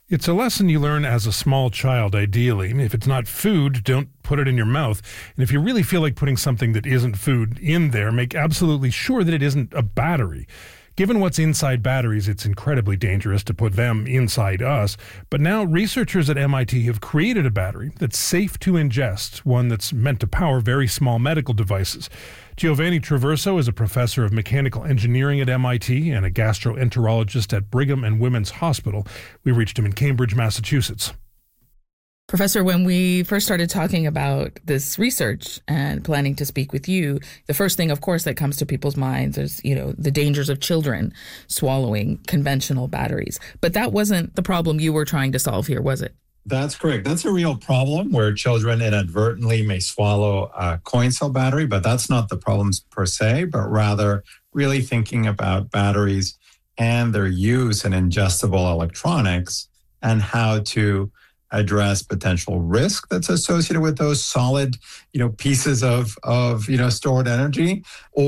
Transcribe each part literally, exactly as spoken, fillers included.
It's a lesson you learn as a small child, ideally. If it's not food, don't put it in your mouth. And if you really feel like putting something that isn't food in there, make absolutely sure that it isn't a battery. Given what's inside batteries, it's incredibly dangerous to put them inside us. But now researchers at M I T have created a battery that's safe to ingest, one that's meant to power very small medical devices. Giovanni Traverso is a professor of mechanical engineering at M I T and a gastroenterologist at Brigham and Women's Hospital. We reached him in Cambridge, Massachusetts. Professor, when we first started talking about this research and planning to speak with you, the first thing, of course, that comes to people's minds is, you know, the dangers of children swallowing conventional batteries. But that wasn't the problem you were trying to solve here, was it? That's correct. That's a real problem where children inadvertently may swallow a coin cell battery, but that's not the problems per se, but rather really thinking about batteries and their use in ingestible electronics and how to address potential risk that's associated with those solid, you know, pieces of, of, you know, stored energy,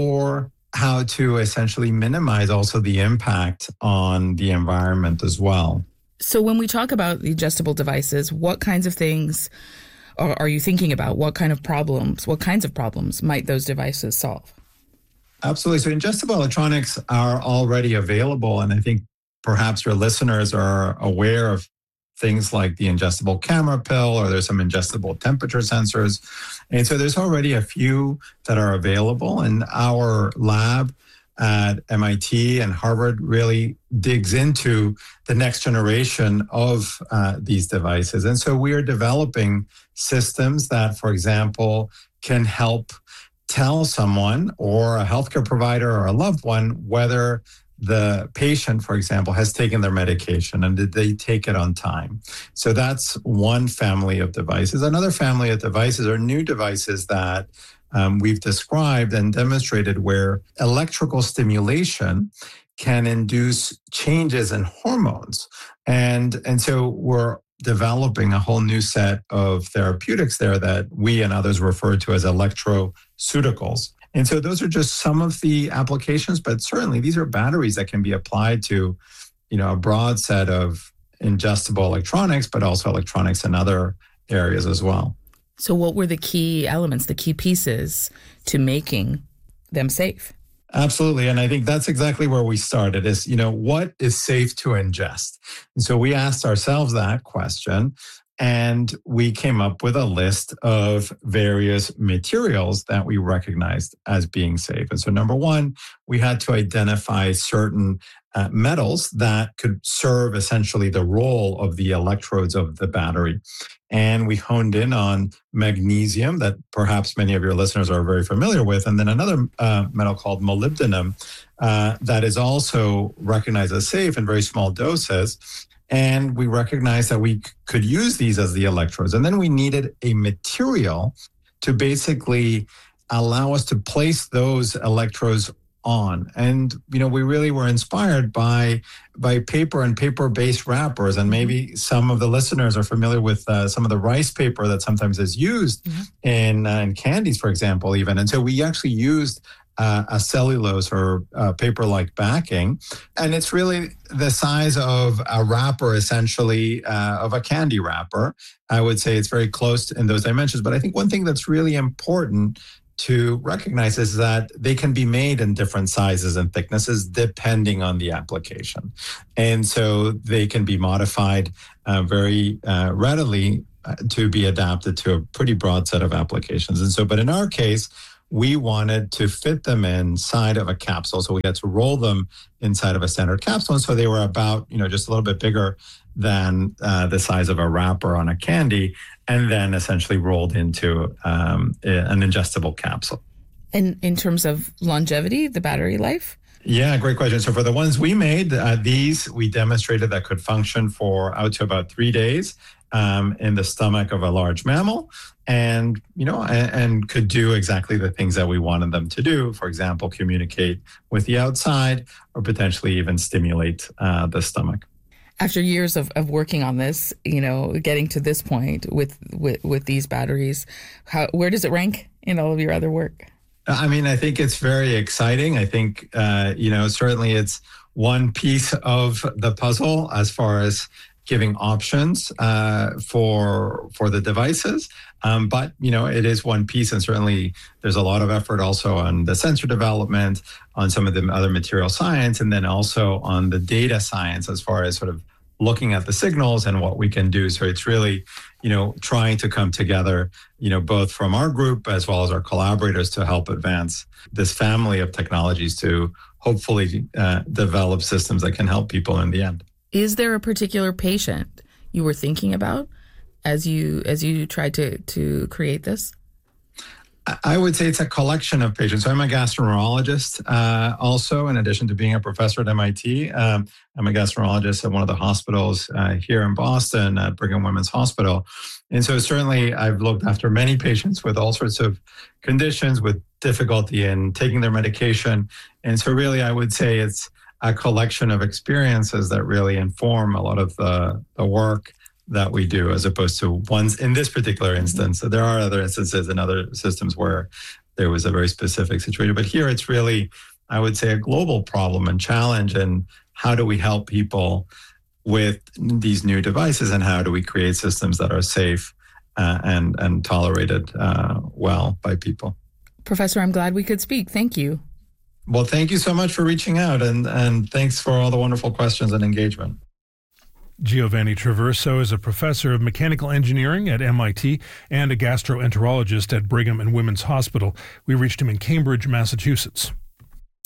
or how to essentially minimize also the impact on the environment as well. So when we talk about the ingestible devices, what kinds of things are, are you thinking about? What kind of problems, what kinds of problems might those devices solve? Absolutely. So ingestible electronics are already available. And I think perhaps your listeners are aware of things like the ingestible camera pill, or there's some ingestible temperature sensors. And so there's already a few that are available. And our lab at M I T and Harvard really digs into the next generation of uh, these devices. And so we are developing systems that, for example, can help tell someone or a healthcare provider or a loved one whether the patient, for example, has taken their medication and did they take it on time. So that's one family of devices. Another family of devices are new devices that Um, we've described and demonstrated where electrical stimulation can induce changes in hormones. And, and so we're developing a whole new set of therapeutics there that we and others refer to as electroceuticals. And so those are just some of the applications, but certainly these are batteries that can be applied to, you know, a broad set of ingestible electronics, but also electronics in other areas as well. So what were the key elements, the key pieces to making them safe? Absolutely. And I think that's exactly where we started is, you know, what is safe to ingest? And so we asked ourselves that question, and we came up with a list of various materials that we recognized as being safe. And so number one, we had to identify certain uh, metals that could serve essentially the role of the electrodes of the battery. And we honed in on magnesium that perhaps many of your listeners are very familiar with. And then another uh, metal called molybdenum uh, that is also recognized as safe in very small doses. And we recognized that we c- could use these as the electrodes. And then we needed a material to basically allow us to place those electrodes on. And, you know, we really were inspired by by paper and paper-based wrappers. And maybe some of the listeners are familiar with uh, some of the rice paper that sometimes is used mm-hmm. in, uh, in candies, for example, even. And so we actually used uh, a cellulose or uh, paper-like backing. And it's really the size of a wrapper, essentially, uh, of a candy wrapper. I would say it's very close in those dimensions. But I think one thing that's really important to recognize is that they can be made in different sizes and thicknesses depending on the application. And so they can be modified uh, very uh, readily uh, to be adapted to a pretty broad set of applications. And so, but in our case, we wanted to fit them inside of a capsule. So we had to roll them inside of a standard capsule. And so they were about, you know, just a little bit bigger than uh, the size of a wrapper on a candy, and then essentially rolled into um, an ingestible capsule. And in terms of longevity, the battery life? Yeah, great question. So for the ones we made, uh, these we demonstrated that could function for out to about three days um, in the stomach of a large mammal, and you know, and, and could do exactly the things that we wanted them to do. For example, communicate with the outside, or potentially even stimulate uh, the stomach. After years of, of working on this, you know, getting to this point with, with, with these batteries, how, where does it rank in all of your other work? I mean, I think it's very exciting. I think, uh, you know, certainly it's one piece of the puzzle as far as giving options uh, for for the devices. Um, but, you know, it is one piece, and certainly there's a lot of effort also on the sensor development, on some of the other material science, and then also on the data science as far as sort of looking at the signals and what we can do. So it's really, you know, trying to come together, you know, both from our group as well as our collaborators to help advance this family of technologies to hopefully uh, develop systems that can help people in the end. Is there a particular patient you were thinking about as you as you tried to to create this? I would say it's a collection of patients. So I'm a gastroenterologist uh, also, in addition to being a professor at M I T. Um, I'm a gastroenterologist at one of the hospitals uh, here in Boston, at Brigham Women's Hospital. And so certainly I've looked after many patients with all sorts of conditions, with difficulty in taking their medication. And so really I would say it's a collection of experiences that really inform a lot of the, the work that we do, as opposed to ones in this particular instance. So there are other instances in other systems where there was a very specific situation. But here it's really, I would say, a global problem and challenge. And how do we help people with these new devices, and how do we create systems that are safe uh, and, and tolerated uh, well by people? Professor, I'm glad we could speak. Thank you. Well, thank you so much for reaching out, and, and thanks for all the wonderful questions and engagement. Giovanni Traverso is a professor of mechanical engineering at M I T and a gastroenterologist at Brigham and Women's Hospital. We reached him in Cambridge, Massachusetts.